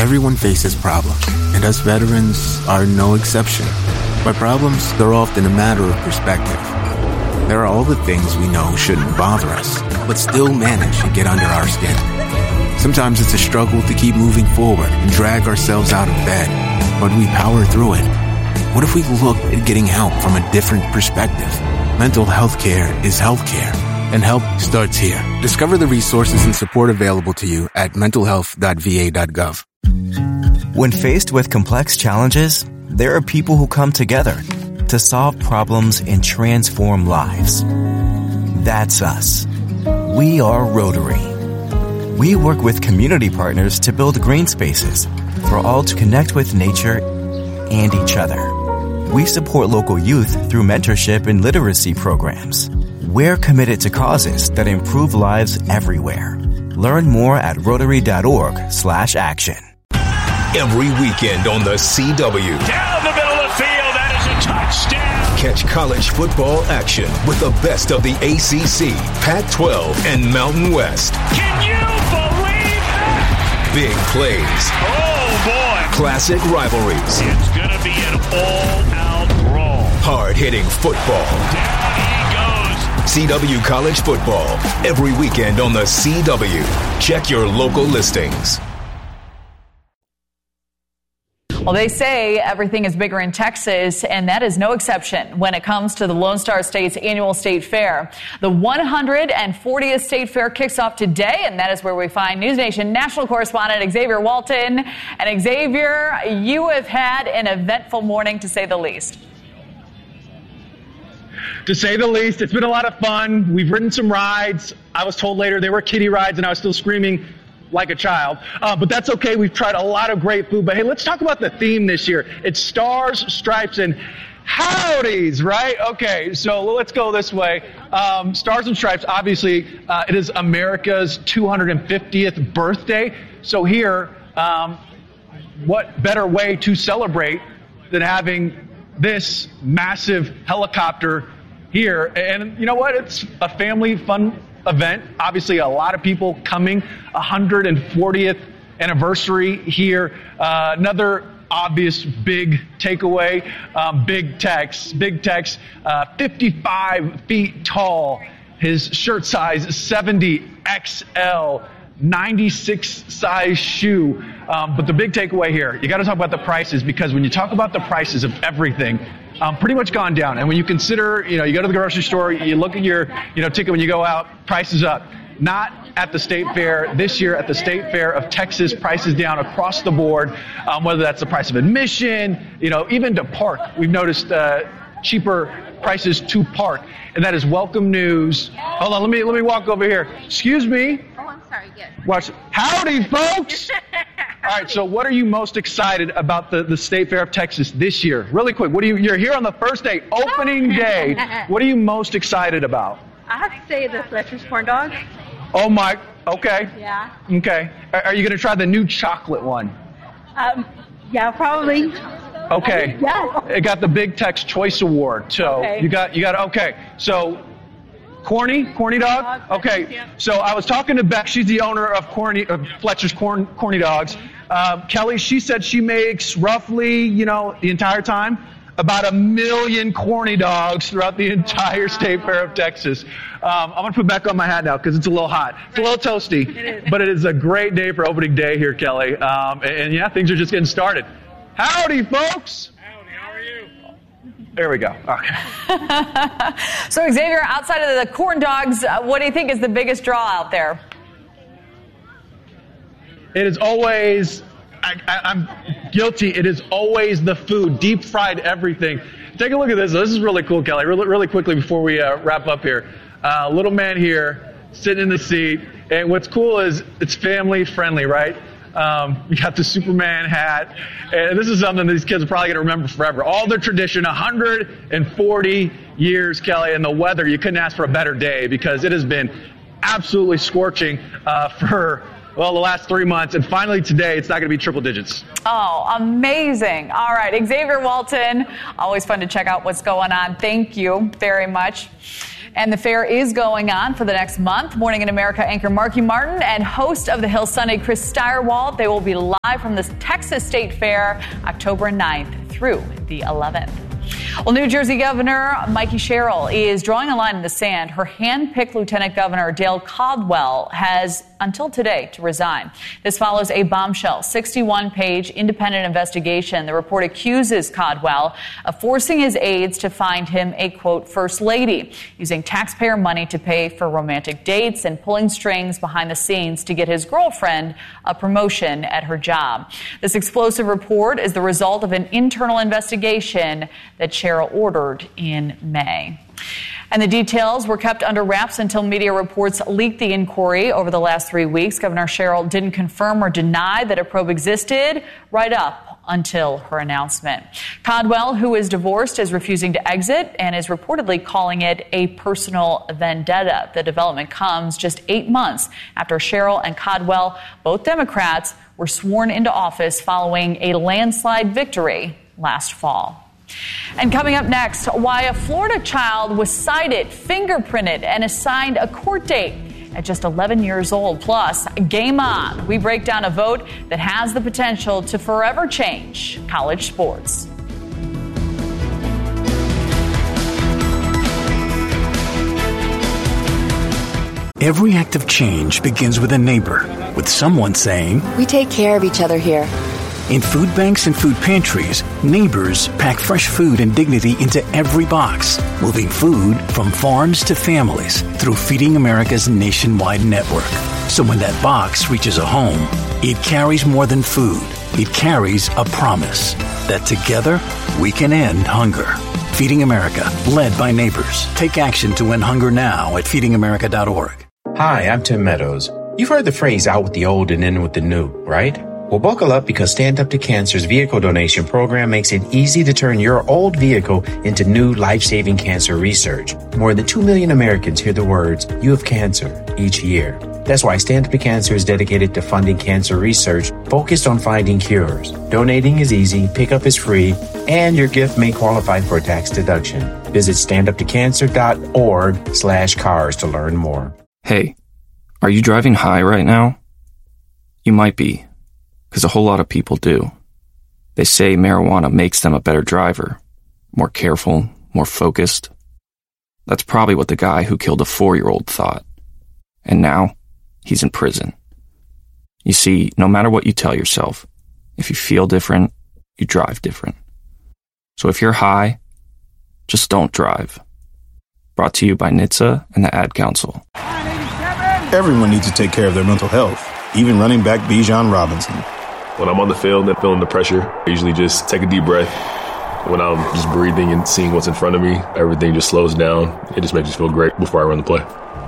Everyone faces problems, and us veterans are no exception. By problems, they're often a matter of perspective. There are all the things we know shouldn't bother us, but still manage to get under our skin. Sometimes it's a struggle to keep moving forward and drag ourselves out of bed, but we power through it. What if we looked at getting help from a different perspective? Mental health care is healthcare, and help starts here. Discover the resources and support available to you at mentalhealth.va.gov. When faced with complex challenges, there are people who come together to solve problems and transform lives. That's us. We are Rotary. We work with community partners to build green spaces for all to connect with nature and each other. We support local youth through mentorship and literacy programs. We're committed to causes that improve lives everywhere. Learn more at rotary.org/action. Every weekend on the CW. Down the middle of the field, that is a touchdown. Catch college football action with the best of the ACC, Pac-12, and Mountain West. Can you believe that? Big plays. Oh, boy. Classic rivalries. It's going to be an all-out brawl. Hard-hitting football. Down he goes. CW College Football. Every weekend on the CW. Check your local listings. Well, they say everything is bigger in Texas, and that is no exception when it comes to the Lone Star State's annual state fair. The 140th state fair kicks off today, and that is where we find News Nation national correspondent Xavier Walton. And Xavier, you have had an eventful morning, to say the least. To say the least, it's been a lot of fun. We've ridden some rides. I was told later they were kiddie rides, and I was still screaming like a child. But that's okay. We've tried a lot of great food. But hey, let's talk about the theme this year. It's Stars, Stripes, and Howdies, right? Okay, so let's go this way. Stars and Stripes, obviously, it is America's 250th birthday. So here, what better way to celebrate than having this massive helicopter here? And you know what? It's a family fun event. Obviously, a lot of people coming. 140th anniversary here. Another obvious big takeaway, Big Tex. Big Tex, 55 feet tall. His shirt size, 70 XL. 96 size shoe. But the big takeaway here, you got to talk about the prices, because when you talk about the prices of everything, pretty much gone down. And when you consider, you go to the grocery store, you look at your, ticket when you go out, prices up. Not at the State Fair. This year at the State Fair of Texas, prices down across the board, whether that's the price of admission, even to park. We've noticed cheaper prices to park, and that is welcome news. Hold on, let me walk over here. Excuse me. Oh, I'm sorry. Yes. Watch. Howdy, folks. All right, so what are you most excited about the State Fair of Texas this year? Really quick, you're here on the first day, opening day. What are you most excited about? I have to say the Fletcher's corn dog. Oh my, okay. Yeah. Okay. Are you going to try the new chocolate one? Yeah, probably. Okay. Yeah. It got the Big Tex Choice Award. So okay. you got okay. So corny dog? Okay. So I was talking to Beck. She's the owner of Fletcher's Corny Dogs. Kelly, she said she makes roughly, the entire time, about 1 million corny dogs throughout the entire State Fair of Texas. I'm going to put Beck on my hat now because it's a little hot. It's a little toasty, but it is a great day for opening day here, Kelly. And yeah, things are just getting started. Howdy, folks. Howdy, how are you? There we go. Okay. So, Xavier, outside of the corn dogs, what do you think is the biggest draw out there? It is always, I'm guilty, it is always the food, deep fried everything. Take a look at this. This is really cool, Kelly. Really quickly before we wrap up here. Little man here, sitting in the seat. And what's cool is it's family friendly, right? You got the Superman hat. And this is something these kids are probably going to remember forever. All their tradition, 140 years, Kelly, and the weather. You couldn't ask for a better day because it has been absolutely scorching for the last 3 months. And finally today, it's not going to be triple digits. Oh, amazing. All right. Xavier Walton, always fun to check out what's going on. Thank you very much. And the fair is going on for the next month. Morning in America anchor Marky Martin and host of the Hill Sunday Chris Steyerwalt. They will be live from the Texas State Fair October 9th through the 11th. Well, New Jersey Governor Mikie Sherrill is drawing a line in the sand. Her hand-picked Lieutenant Governor Dale Caldwell has until today to resign. This follows a bombshell 61-page independent investigation. The report accuses Caldwell of forcing his aides to find him a, quote, first lady, using taxpayer money to pay for romantic dates and pulling strings behind the scenes to get his girlfriend a promotion at her job. This explosive report is the result of an internal investigation that Sherrill ordered in May. And the details were kept under wraps until media reports leaked the inquiry over the last 3 weeks. Governor Sherrill didn't confirm or deny that a probe existed right up until her announcement. Caldwell, who is divorced, is refusing to exit and is reportedly calling it a personal vendetta. The development comes just 8 months after Sherrill and Caldwell, both Democrats, were sworn into office following a landslide victory last fall. And coming up next, why a Florida child was cited, fingerprinted, and assigned a court date at just 11 years old. Plus, game on. We break down a vote that has the potential to forever change college sports. Every act of change begins with a neighbor, with someone saying, "We take care of each other here." In food banks and food pantries, neighbors pack fresh food and dignity into every box, moving food from farms to families through Feeding America's nationwide network. So when that box reaches a home, it carries more than food. It carries a promise that together we can end hunger. Feeding America, led by neighbors. Take action to end hunger now at feedingamerica.org. Hi, I'm Tim Meadows. You've heard the phrase out with the old and in with the new, right? Well, buckle up because Stand Up to Cancer's vehicle donation program makes it easy to turn your old vehicle into new life-saving cancer research. More than 2 million Americans hear the words, "You have cancer," each year. That's why Stand Up to Cancer is dedicated to funding cancer research focused on finding cures. Donating is easy, pickup is free, and your gift may qualify for a tax deduction. Visit standuptocancer.org/cars to learn more. Hey, are you driving high right now? You might be, because a whole lot of people do. They say marijuana makes them a better driver, more careful, more focused. That's probably what the guy who killed a 4-year-old thought. And now, he's in prison. You see, no matter what you tell yourself, if you feel different, you drive different. So if you're high, just don't drive. Brought to you by NHTSA and the Ad Council. Everyone needs to take care of their mental health, even running back Bijan Robinson. When I'm on the field and feeling the pressure, I usually just take a deep breath. When I'm just breathing and seeing what's in front of me, everything just slows down. It just makes me feel great before I run the play.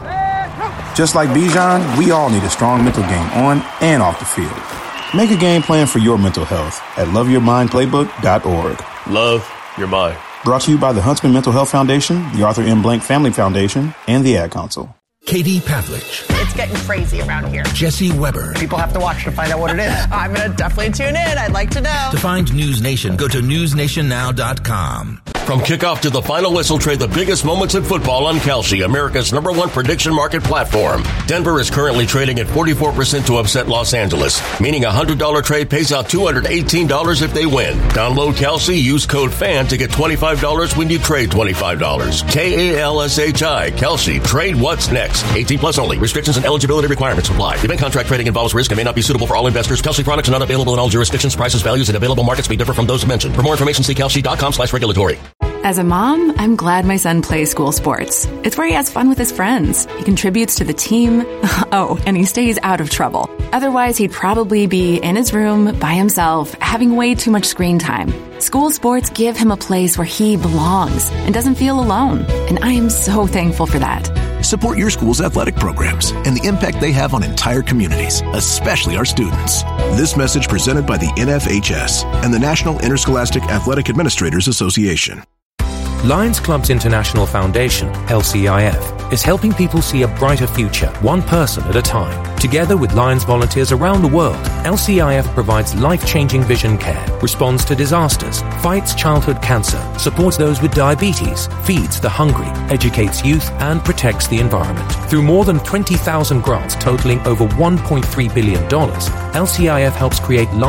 Just like Bijan, we all need a strong mental game on and off the field. Make a game plan for your mental health at loveyourmindplaybook.org. Love your mind. Brought to you by the Huntsman Mental Health Foundation, the Arthur M. Blank Family Foundation, and the Ad Council. Katie Pavlich. It's getting crazy around here. Jesse Weber. People have to watch to find out what it is. I'm going to definitely tune in. I'd like to know. To find News Nation, go to newsnationnow.com. From kickoff to the final whistle, trade the biggest moments in football on Kalshi, America's #1 prediction market platform. Denver is currently trading at 44% to upset Los Angeles, meaning a $100 trade pays out $218 if they win. Download Kalshi, use code FAN to get $25 when you trade $25. KALSHI, Kalshi, trade what's next. 18 plus only. Restrictions and eligibility requirements apply. Event contract trading involves risk and may not be suitable for all investors. Kalshi products are not available in all jurisdictions. Prices, values, and available markets may differ from those mentioned. For more information, see kalshi.com/regulatory. As a mom, I'm glad my son plays school sports. It's where he has fun with his friends. He contributes to the team. Oh, and he stays out of trouble. Otherwise, he'd probably be in his room by himself, having way too much screen time. School sports give him a place where he belongs and doesn't feel alone. And I am so thankful for that. Support your school's athletic programs and the impact they have on entire communities, especially our students. This message presented by the NFHS and the National Interscholastic Athletic Administrators Association. Lions Clubs International Foundation, LCIF, is helping people see a brighter future, one person at a time. Together with Lions volunteers around the world, LCIF provides life-changing vision care, responds to disasters, fights childhood cancer, supports those with diabetes, feeds the hungry, educates youth, and protects the environment. Through more than 20,000 grants totaling over $1.3 billion, LCIF helps create